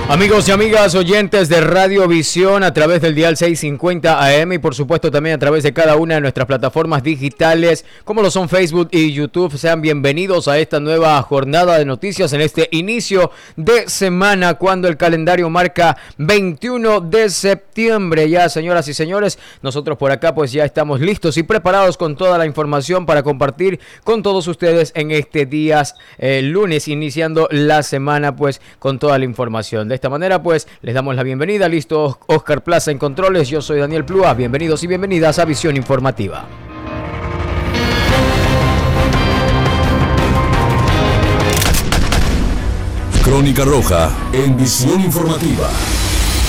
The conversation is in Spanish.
Amigos y amigas oyentes de Radio Visión a través del dial 650 AM y por supuesto también a través de cada una de nuestras plataformas digitales como lo son Facebook y YouTube, sean bienvenidos a esta nueva jornada de noticias en este inicio de semana cuando el calendario marca 21 de septiembre. Ya, señoras y señores, nosotros por acá pues ya estamos listos y preparados con toda la información para compartir con todos ustedes en este día lunes, iniciando la semana pues con toda la información. De esta manera pues les damos la bienvenida. Listo Oscar Plaza en controles, yo soy Daniel Plúa. Bienvenidos y bienvenidas a Visión Informativa. Crónica Roja en Visión Informativa.